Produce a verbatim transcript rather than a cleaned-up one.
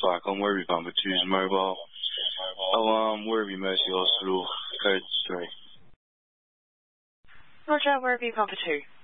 Fuck, on Werby Bumper two's mobile. Oh, um, Werby Mercy Hospital, code three. Roger, Werby Bumper two.